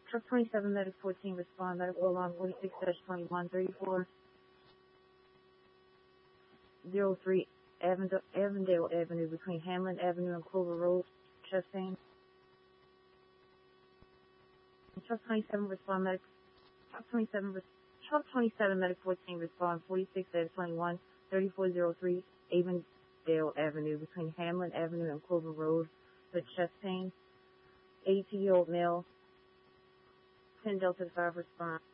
Truck 27, Medic 14, respond. Medical alarm 46-21, 3403 Avondale Avenue between Hamlin Avenue and Clover Road, Chastain. Truck 27, respond. Truck 27, Medic 14, respond 46-21, 3403 Avondale Avenue between Hamlin Avenue and Clover Road, Chastain. 82-year-old male, 10 Delta 5 response.